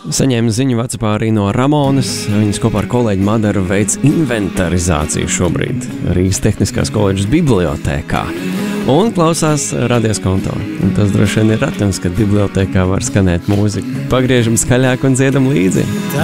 Saņēma ziņu WhatsAppā arī no Ramonas. Viņas kopā ar kolēģi Madaru veic inventarizāciju šobrīd Rīgas Tehniskās koledžas bibliotēkā. Un klausās radios konto. Un tas droši vien ir ratams, kad bibliotēkā var skanēt mūziku. Pagriežam skaļāk un dziedam līdzi.